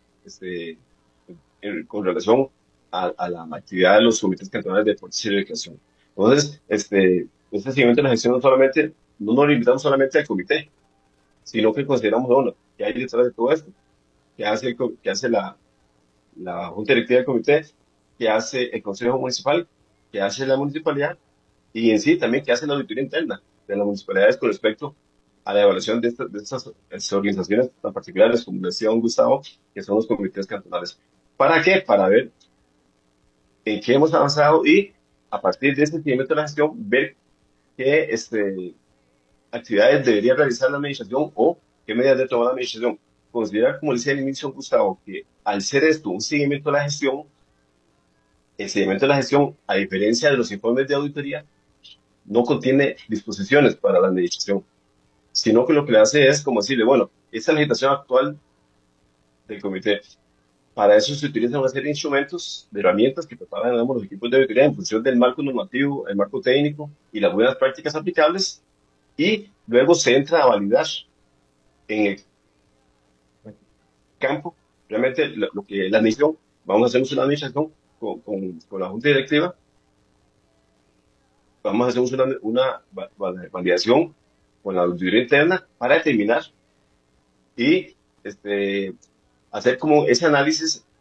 con relación a la actividad de los comités cantonales de deportes y recreación. Entonces, este seguimiento de la gestión no nos limitamos solamente al comité, sino que consideramos, bueno, que hay detrás de todo esto, que hace la Junta Directiva del Comité, que hace el Consejo Municipal, que hace la municipalidad, y en sí también que hace la auditoría interna de las municipalidades con respecto a la evaluación de estas organizaciones tan particulares, como decía don Gustavo, que son los comités cantonales. ¿Para qué? Para ver en qué hemos avanzado y a partir de este seguimiento de la gestión, ver qué actividades debería realizar la administración o qué medidas debe tomar la administración. Considera, como decía al inicio Gustavo, que al ser esto un seguimiento de la gestión, el seguimiento de la gestión, a diferencia de los informes de auditoría, no contiene disposiciones para la administración, sino que lo que le hace es como decirle, bueno, esta legislación actual del comité. Para eso se utilizan una serie de instrumentos, de herramientas que preparan, digamos, los equipos de auditoría en función del marco normativo, el marco técnico y las buenas prácticas aplicables, y luego se entra a validar en el campo realmente lo que la administración, vamos a hacer una administración con la junta directiva, vamos a hacer una validación con la auditoría interna para determinar y hacer como ese análisis